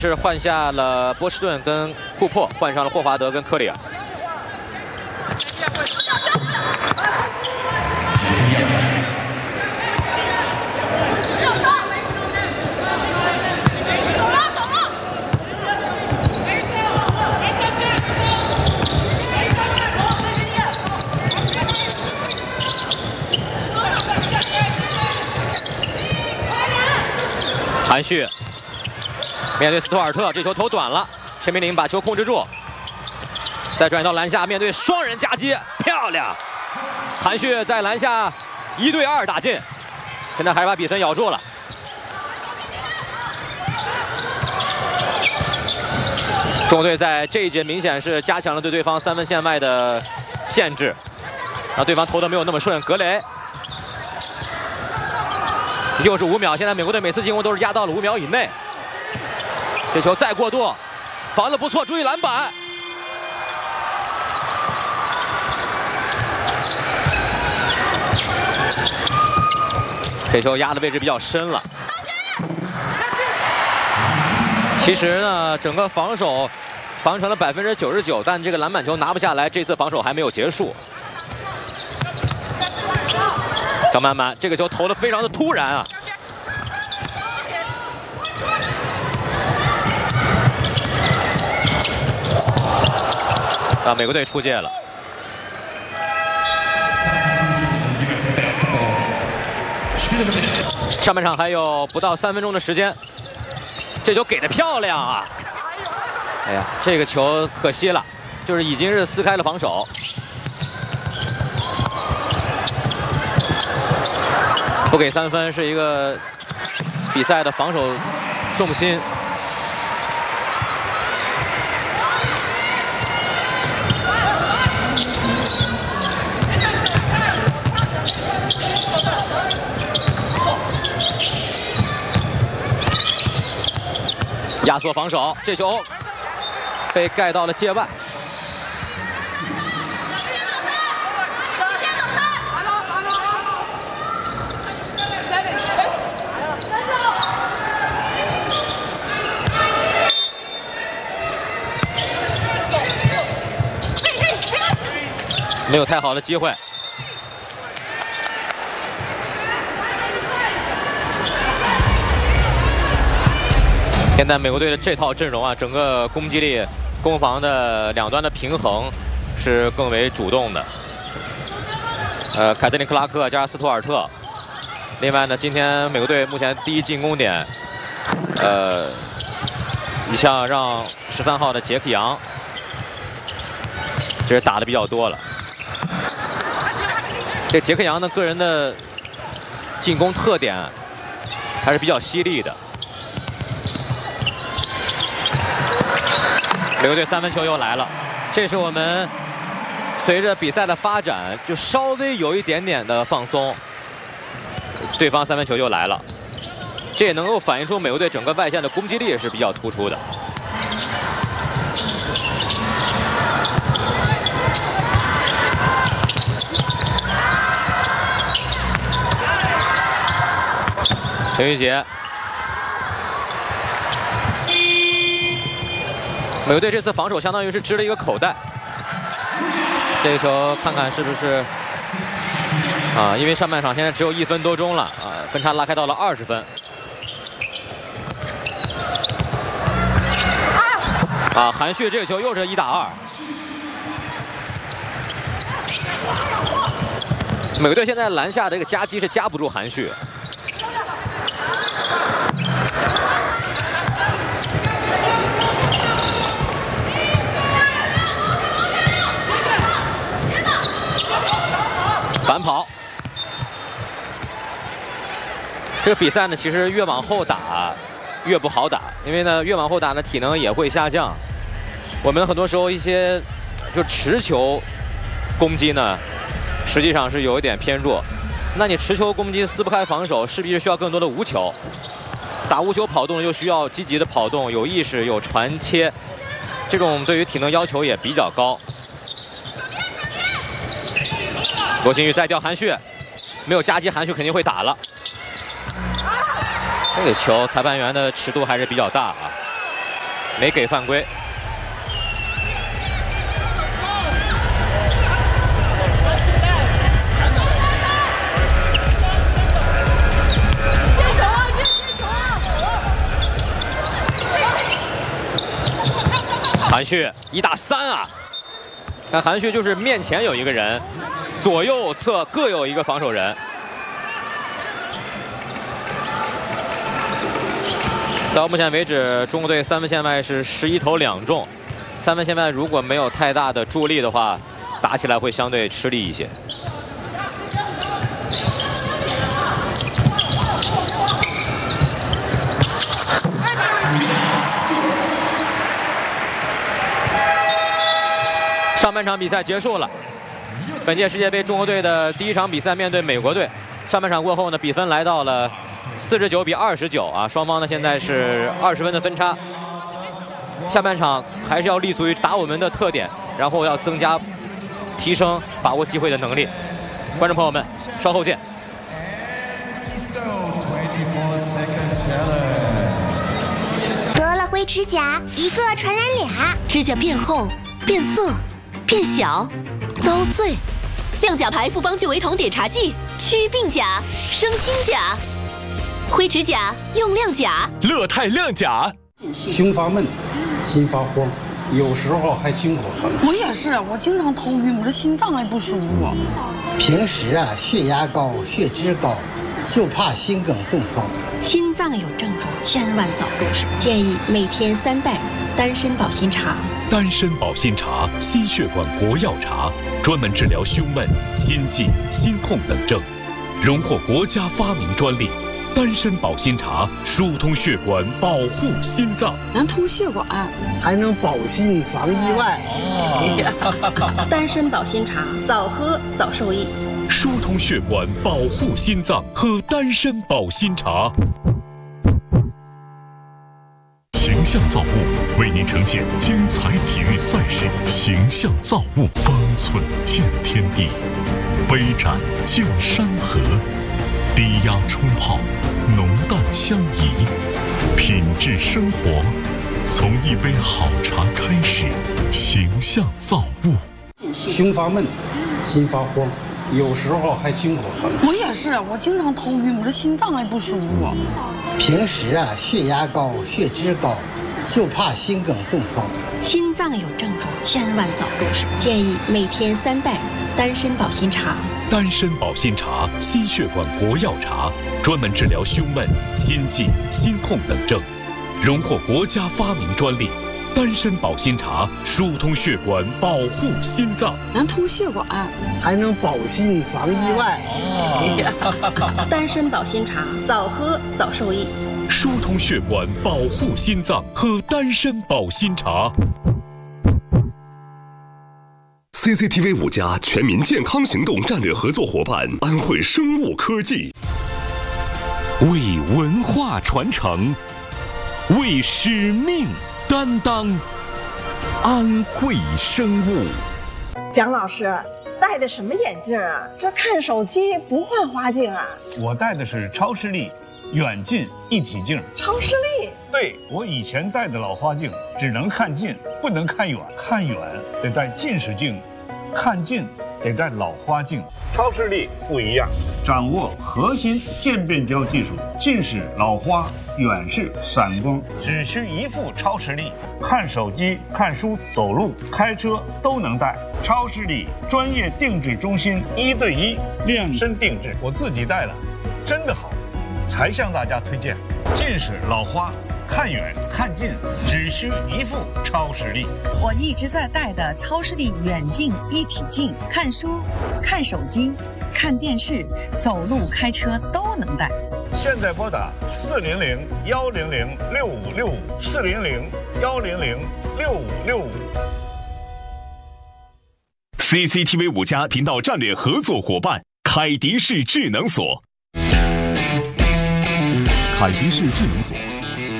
是换下了波士顿跟库珀，换上了霍华德跟科里尔。韩旭面对斯图尔特，这球投短了，陈明林把球控制住，再转移到篮下，面对双人夹击，漂亮！韩旭在篮下1对2打进，现在还是把比分咬住了。中队在这一节明显是加强了对对方3分线外的限制，让对方投的没有那么顺。格雷。 又是5秒，现在美国队每次进攻都是压到了5秒以内。这球再过渡，防得不错，注意篮板。这球压的位置比较深了。其实呢，整个防守防成了99%，但这个篮板球拿不下来，这次防守还没有结束。 张曼曼这个球投得非常的突然啊！让美国队出界了。上半场还有不到3分钟的时间，这球给的漂亮啊！哎呀，这个球可惜了，就是已经是撕开了防守。 不给3分是一个比赛的防守重心。压缩防守，这球被盖到了界外。 没有太好的机会。现在美国队的这套阵容啊，整个攻击力、攻防的两端的平衡是更为主动的。凯特琳·克拉克加斯图尔特。另外呢，今天美国队目前第一进攻点，一项让13号的杰克杨，这是打的比较多了。 这杰克杨的个人的进攻特点还是比较犀利的。美国队3分球又来了，这是我们随着比赛的发展就稍微有一点点的放松，对方3分球又来了，这也能够反映出美国队整个外线的攻击力是比较突出的。 陈玉杰，美国队这次防守相当于是支了一个口袋。这个球看看是不是啊？因为上半场现在只有1分多钟了啊，分差拉开到了20分。啊，韩旭这个球又是1打2。美国队现在篮下的这个夹击是夹不住韩旭。 反跑，这个比赛呢，其实越往后打越不好打，因为呢，越往后打呢，体能也会下降。我们很多时候一些就持球攻击呢，实际上是有一点偏弱。那你持球攻击撕不开防守，势必是需要更多的无球。打无球跑动又需要积极的跑动，有意识，有传切，这种对于体能要求也比较高。 罗新宇再吊韩旭，没有夹击，韩旭肯定会打了。这个球裁判员的尺度还是比较大啊。 没给犯规。韩旭1打3啊！看韩旭就是面前有一个人，左右侧各有一个防守人。到目前为止，中国队3分线外是11投2中。3分线外如果没有太大的助力的话，打起来会相对吃力一些。上半场比赛结束了，本届世界杯中国队的第1场比赛面对美国队。上半场过后呢，比分来到了49比29啊，双方呢现在是20分的分差。下半场还是要立足于打我们的特点，然后要增加、提升把握机会的能力。观众朋友们，稍后见。 得了灰指甲，一个传染俩， 指甲变厚、变色、变小、遭碎。亮甲牌复方聚维酮碘茶剂，祛病甲，生新甲。灰指甲用亮甲， 乐泰亮甲。 胸发闷，心发慌，有时候还心口疼。 我也是，我经常头晕，我这心脏还不舒服。 平时啊，血压高、血脂高，就怕心梗中风。 心脏有症状，千万早入手。建议每天3袋丹参保心茶。 丹参保心茶，心血管国药茶，专门治疗胸闷、心悸、心痛等症，荣获国家发明专利。丹参保心茶疏通血管，保护心脏， 能通血管， 还能保心防意外。 丹参保心茶，早喝早受益。 疏通血管，保护心脏，喝丹参保心茶。形象造物为您呈现精彩体育赛事，形象造物，方寸见天地，杯盏见山河，低压冲泡，浓淡相宜，品质生活，从一杯好茶开始。形象造物。 胸发闷，心发慌，有时候还心口疼。 我也是，我经常头晕，我这心脏还不舒服。 平时啊，血压高、血脂高，就怕心梗中风。 心脏有症状，千万早入手。建议每天3袋丹参保心茶。 丹参保心茶，心血管国药茶，专门治疗胸闷、心悸、心痛等症，荣获国家发明专利。丹参保心茶疏通血管，保护心脏， 能通血管， 还能保心防意外。 丹参保心茶，早喝早受益。 疏通血管，保护心脏，喝丹参保心茶。 CCTV 5家全民健康行动战略合作伙伴安徽生物科技， 为文化传承，为使命担当，安徽生物。 蒋老师戴的什么眼镜啊？这看手机不换花镜啊？ 我戴的是超视力远近一体镜。 超视力？ 对，我以前戴的老花镜只能看近，不能看远，看远得戴近视镜，看近得戴老花镜。超视力不一样，掌握核心渐变焦技术，近视、老花、远视、散光，只需一副超视力，看手机、看书、走路、开车都能戴。超视力专业定制中心，1对1量身定制，我自己戴了，真的好，才向大家推荐。近视、老花，看远看近只需一副超视力。 我一直在戴的超视力远近一体镜，看书、看手机、看电视、走路、开车都能戴。 现在拨打400-100-6565，400-100-6565。 CCTV 5家频道战略合作伙伴凯迪士智能锁。 凯迪士智能锁